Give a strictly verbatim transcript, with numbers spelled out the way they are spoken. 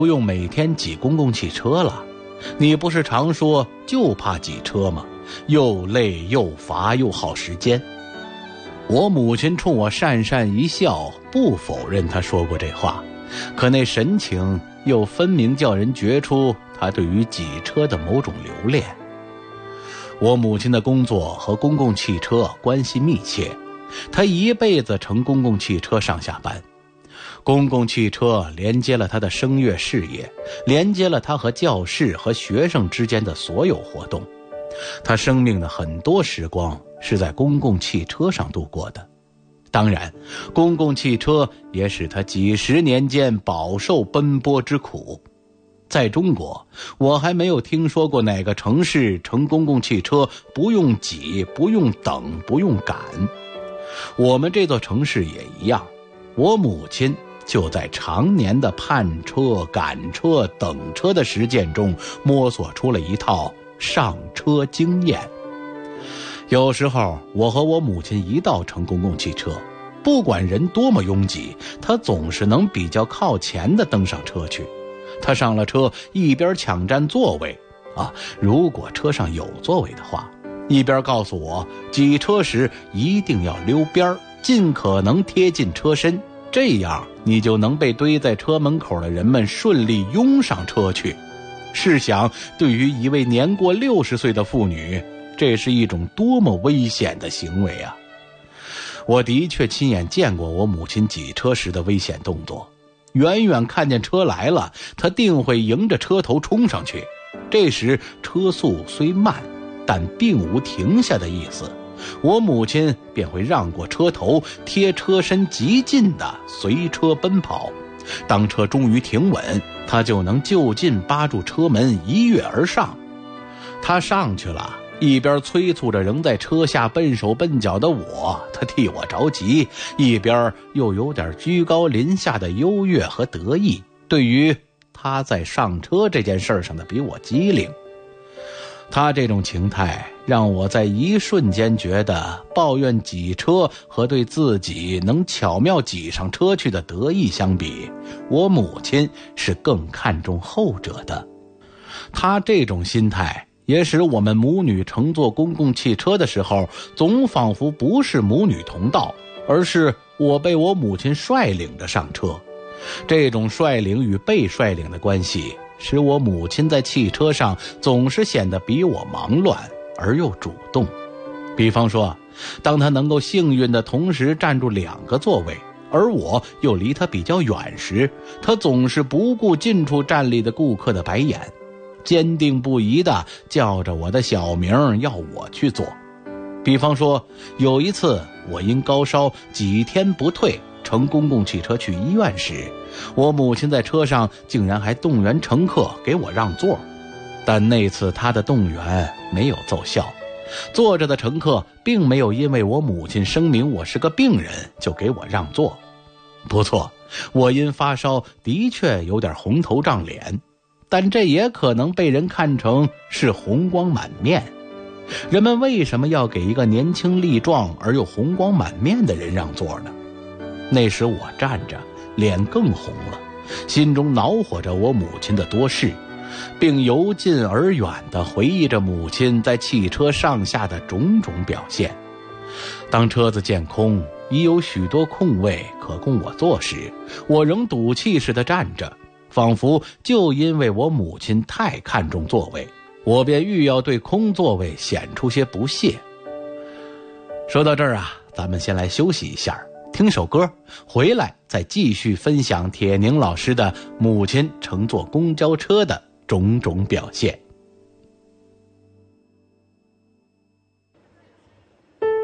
不用每天挤公共汽车了。你不是常说就怕挤车吗？又累又乏又耗时间。我母亲冲我讪讪一笑，不否认她说过这话，可那神情又分明叫人觉出她对于挤车的某种留恋。我母亲的工作和公共汽车关系密切，她一辈子乘公共汽车上下班。公共汽车连接了他的声乐事业，连接了他和教室和学生之间的所有活动。他生命的很多时光是在公共汽车上度过的。当然，公共汽车也使他几十年间饱受奔波之苦。在中国，我还没有听说过哪个城市乘公共汽车不用挤、不用等、不用赶。我们这座城市也一样，我母亲就在常年的盼车、赶车、等车的实践中摸索出了一套上车经验。有时候我和我母亲一道乘公共汽车，不管人多么拥挤，她总是能比较靠前的登上车去。她上了车，一边抢占座位啊，如果车上有座位的话，一边告诉我挤车时一定要溜边，尽可能贴近车身，这样你就能被堆在车门口的人们顺利拥上车去。试想，对于一位年过六十岁的妇女，这是一种多么危险的行为啊！我的确亲眼见过我母亲挤车时的危险动作。远远看见车来了，她定会迎着车头冲上去。这时车速虽慢，但并无停下的意思。我母亲便会让过车头，贴车身极近地随车奔跑。当车终于停稳，她就能就近扒住车门一跃而上。她上去了，一边催促着仍在车下笨手笨脚的我，她替我着急，一边又有点居高临下的优越和得意，对于她在上车这件事上的比我机灵。他这种情态让我在一瞬间觉得，抱怨挤车和对自己能巧妙挤上车去的得意相比，我母亲是更看重后者的。他这种心态也使我们母女乘坐公共汽车的时候，总仿佛不是母女同道，而是我被我母亲率领着上车。这种率领与被率领的关系使我母亲在汽车上总是显得比我忙乱而又主动。比方说，当她能够幸运地同时占住两个座位，而我又离她比较远时，她总是不顾近处站立的顾客的白眼，坚定不移地叫着我的小名要我去做。比方说，有一次我因高烧几天不退，乘公共汽车去医院时，我母亲在车上竟然还动员乘客给我让座。但那次她的动员没有奏效，坐着的乘客并没有因为我母亲声明我是个病人就给我让座。不错，我因发烧的确有点红头胀脸，但这也可能被人看成是红光满面。人们为什么要给一个年轻力壮而又红光满面的人让座呢？那时我站着，脸更红了，心中恼火着我母亲的多事，并由近而远地回忆着母亲在汽车上下的种种表现。当车子见空，已有许多空位可供我坐时，我仍赌气似的站着，仿佛就因为我母亲太看重座位，我便欲要对空座位显出些不屑。说到这儿啊，咱们先来休息一下，听首歌，回来再继续分享铁凝老师的母亲乘坐公交车的种种表现。